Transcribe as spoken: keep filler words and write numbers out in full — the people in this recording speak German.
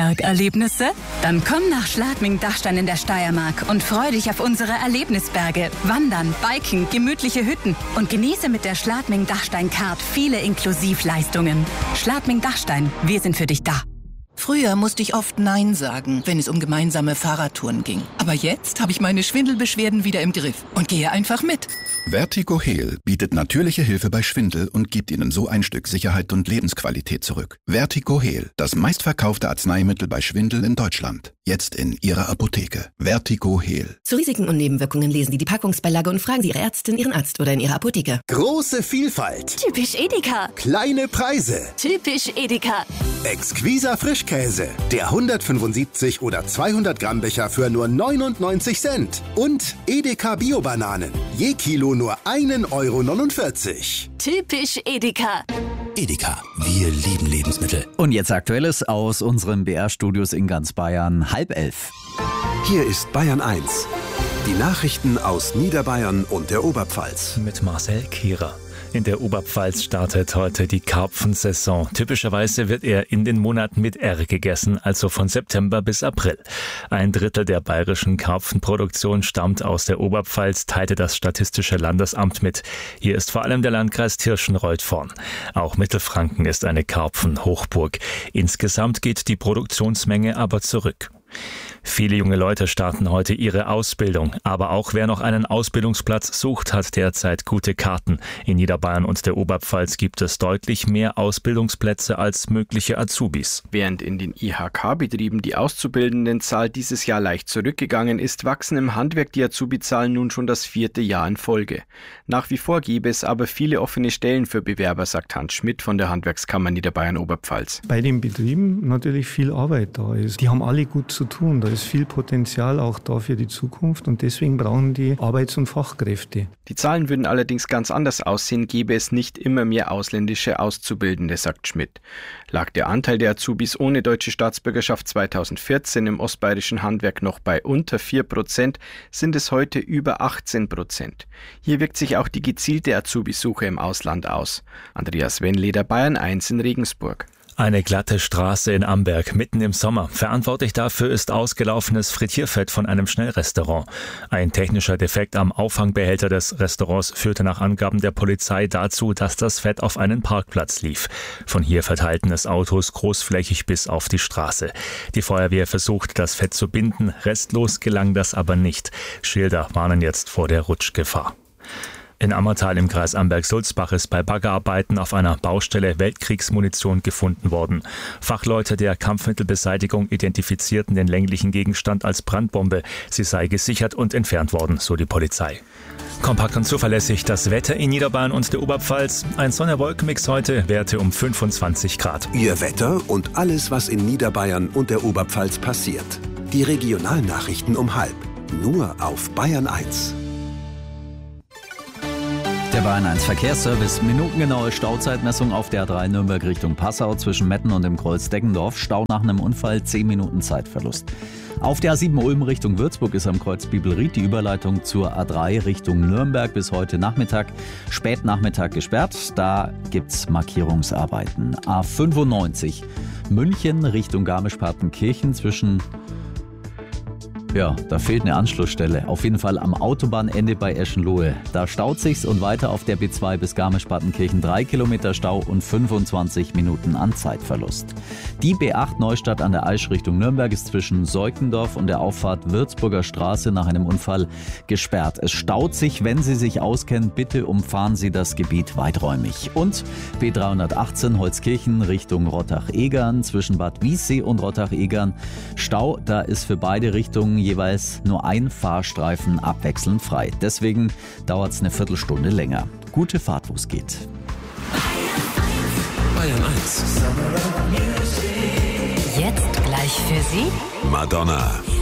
Bergerlebnisse? Dann komm nach Schladming-Dachstein in der Steiermark und freu dich auf unsere Erlebnisberge. Wandern, Biken, gemütliche Hütten und genieße mit der Schladming-Dachstein-Card viele Inklusivleistungen. Schladming-Dachstein, wir sind für dich da. Früher musste ich oft Nein sagen, wenn es um gemeinsame Fahrradtouren ging. Aber jetzt habe ich meine Schwindelbeschwerden wieder im Griff und gehe einfach mit. Vertigo Heal bietet natürliche Hilfe bei Schwindel und gibt Ihnen so ein Stück Sicherheit und Lebensqualität zurück. Vertigo Heal, das meistverkaufte Arzneimittel bei Schwindel in Deutschland. Jetzt in Ihrer Apotheke. Vertigo Heal. Zu Risiken und Nebenwirkungen lesen Sie die Packungsbeilage und fragen Sie Ihre Ärztin, Ihren Arzt oder in Ihrer Apotheke. Große Vielfalt. Typisch Edeka. Kleine Preise. Typisch Edeka. Exquiser Frischkäse. Der hundertfünfundsiebzig oder zweihundert Gramm Becher für nur neunundneunzig Cent. Und Edeka Bio-Bananen. Je Kilo nur ein Euro neunundvierzig. Typisch Edeka. Edeka, wir lieben Lebensmittel. Und jetzt Aktuelles aus unseren B R-Studios in ganz Bayern, halb elf. Hier ist Bayern eins. Die Nachrichten aus Niederbayern und der Oberpfalz. Mit Marcel Kehrer. In der Oberpfalz startet heute die Karpfensaison. Typischerweise wird er in den Monaten mit R gegessen, also von September bis April. Ein Drittel der bayerischen Karpfenproduktion stammt aus der Oberpfalz, teilte das Statistische Landesamt mit. Hier ist vor allem der Landkreis Tirschenreuth vorn. Auch Mittelfranken ist eine Karpfenhochburg. Insgesamt geht die Produktionsmenge aber zurück. Viele junge Leute starten heute ihre Ausbildung, aber auch wer noch einen Ausbildungsplatz sucht, hat derzeit gute Karten. In Niederbayern und der Oberpfalz gibt es deutlich mehr Ausbildungsplätze als mögliche Azubis. Während in den I H K-Betrieben die Auszubildendenzahl dieses Jahr leicht zurückgegangen ist, wachsen im Handwerk die Azubi-Zahlen nun schon das vierte Jahr in Folge. Nach wie vor gäbe es aber viele offene Stellen für Bewerber, sagt Hans Schmidt von der Handwerkskammer Niederbayern-Oberpfalz. Bei den Betrieben natürlich viel Arbeit da ist. Die haben alle gut zu tun. Da ist viel Potenzial auch da für die Zukunft und deswegen brauchen die Arbeits- und Fachkräfte. Die Zahlen würden allerdings ganz anders aussehen, gäbe es nicht immer mehr ausländische Auszubildende, sagt Schmidt. Lag der Anteil der Azubis ohne deutsche Staatsbürgerschaft zweitausendvierzehn im ostbayerischen Handwerk noch bei unter vier Prozent, sind es heute über achtzehn Prozent. Hier wirkt sich auch die gezielte Azubisuche im Ausland aus. Andreas Wenleder, Bayern eins in Regensburg. Eine glatte Straße in Amberg, mitten im Sommer. Verantwortlich dafür ist ausgelaufenes Frittierfett von einem Schnellrestaurant. Ein technischer Defekt am Auffangbehälter des Restaurants führte nach Angaben der Polizei dazu, dass das Fett auf einen Parkplatz lief. Von hier verteilten es Autos großflächig bis auf die Straße. Die Feuerwehr versucht, das Fett zu binden. Restlos gelang das aber nicht. Schilder warnen jetzt vor der Rutschgefahr. In Ammertal im Kreis Amberg-Sulzbach ist bei Baggerarbeiten auf einer Baustelle Weltkriegsmunition gefunden worden. Fachleute der Kampfmittelbeseitigung identifizierten den länglichen Gegenstand als Brandbombe. Sie sei gesichert und entfernt worden, so die Polizei. Kompakt und zuverlässig das Wetter in Niederbayern und der Oberpfalz. Ein Sonne-Wolken-Mix heute, Werte um fünfundzwanzig Grad. Ihr Wetter und alles, was in Niederbayern und der Oberpfalz passiert. Die Regionalnachrichten um halb. Nur auf Bayern eins. Der Bayern eins Verkehrsservice. Minutengenaue Stauzeitmessung auf der A drei Nürnberg Richtung Passau zwischen Metten und dem Kreuz Deggendorf. Stau nach einem Unfall, zehn Minuten Zeitverlust. Auf der A sieben Ulm Richtung Würzburg ist am Kreuz Bibelried die Überleitung zur A drei Richtung Nürnberg bis heute Nachmittag, Spätnachmittag gesperrt. Da gibt's Markierungsarbeiten. A fünfundneunzig München Richtung Garmisch-Partenkirchen zwischen... Ja, da fehlt eine Anschlussstelle. Auf jeden Fall am Autobahnende bei Eschenlohe. Da staut sich's und weiter auf der B zwei bis Garmisch-Partenkirchen drei Kilometer Stau und fünfundzwanzig Minuten an Zeitverlust. Die B acht Neustadt an der Aisch Richtung Nürnberg ist zwischen Seukendorf und der Auffahrt Würzburger Straße nach einem Unfall gesperrt. Es staut sich, wenn Sie sich auskennen, bitte umfahren Sie das Gebiet weiträumig. Und B dreihundertachtzehn Holzkirchen Richtung Rottach-Egern zwischen Bad Wiessee und Rottach-Egern. Stau, da ist für beide Richtungen jeweils nur ein Fahrstreifen abwechselnd frei. Deswegen dauert es eine Viertelstunde länger. Gute Fahrt, wo es geht. Bayern eins. Jetzt gleich für Sie Madonna.